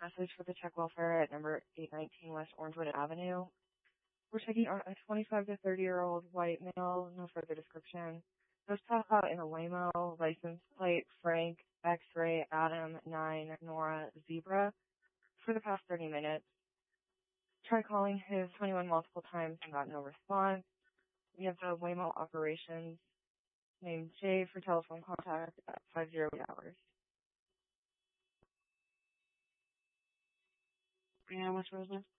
message for the check welfare at number 819 West Orangewood Avenue. We're checking on a 25 to 30-year-old white male, no further description. Those pass out in a Waymo, license plate Frank, X-ray, Adam, 9, Nora, Zebra for the past 30 minutes. Tried calling his 21 multiple times and got no response. We have the Waymo operations named Jay for telephone contact at 508 hours. And what's Rose's?